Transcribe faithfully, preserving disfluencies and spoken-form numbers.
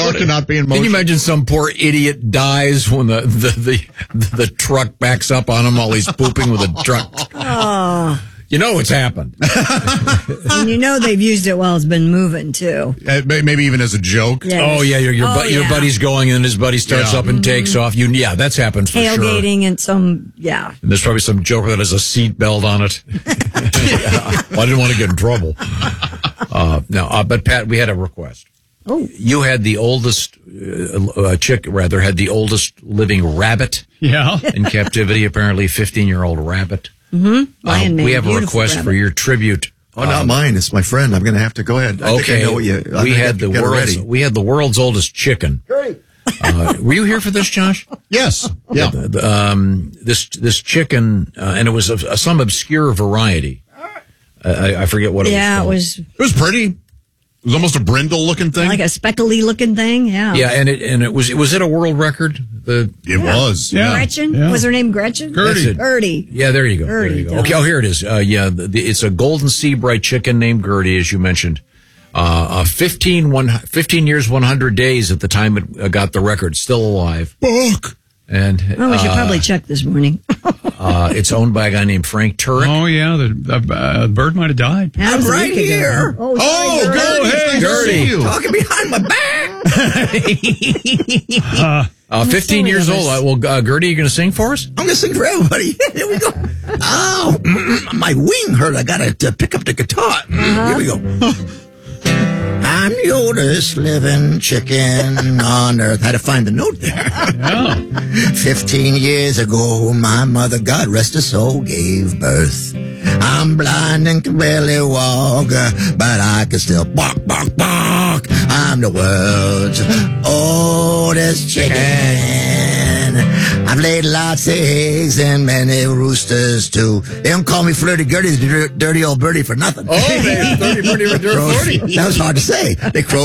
truck to not be in motion. Can you imagine some poor idiot dies when the, the, the, the truck backs up on him while he's pooping with a truck? Oh. You know it's happened. And you know they've used it while it's been moving, too. Uh, maybe even as a joke. Yes. Oh, yeah, your, your, Oh, bu- your yeah. buddy's going and his buddy starts Yeah. up and takes off. You, yeah, that's happened for sure. Tailgating and some, yeah. And there's probably some joker that has a seat belt on it. Well, I didn't want to get in trouble. Uh, no, uh, but Pat, we had a request. Oh. You had the oldest, uh, uh, chick rather, had the oldest living rabbit Yeah. in captivity, apparently fifteen-year-old rabbit. Mm-hmm. Uh, we have a Beautiful request rabbit. for your tribute. Oh, not mine. It's my friend. I'm going to have to go ahead. I Okay, think I know what you. I we think I had have the to get it world's ready. we had the world's oldest chicken. Uh, were you here for this, Josh? Yes. Yeah. The- the, um, this this chicken, uh, and it was of uh, some obscure variety. Uh, I, I forget what Yeah, it it was. was It was pretty. It was almost a brindle looking thing. like a speckly looking thing, yeah. Called. Yeah, and it and it was was it a world record? The it was. Yeah. Gretchen? Yeah. Was her name Gretchen? That's it. Gertie. Yeah, there you go. There Gertie you go. does. Okay, oh, here it is. Uh, yeah, the, the, it's a golden sea bright chicken named Gertie, as you mentioned. Uh, uh, fifteen, one, fifteen years, one hundred days at the time it uh, got the record, still alive. Book. And Well, we should uh, probably check this morning. uh, it's owned by a guy named Frank Turek. Oh, yeah. The, the uh, bird might have died. That was a right week ago. here. Oh, Oh, sorry, go Gertie. ahead, Gertie. Gertie. Talking behind my back. Uh, fifteen so years nervous. old. Uh, well, uh, Gertie, you going to sing for us? I'm going to sing for everybody. Here we go. Oh, mm, my wing hurt. I got to pick up the guitar. Mm, Here we go. I'm the oldest living chicken on earth. Had to find the note there. Yeah. Fifteen years ago, my mother, God rest her soul, gave birth. I'm blind and can barely walk, uh, but I can still bark, bark, bark. I'm the world's oldest chicken. I've laid lots of eggs and many roosters, too. They don't call me Flirty Gertie, the dir- dirty old birdie, for nothing. Oh, they thirty, forty, Crows- that was hard to say. They crow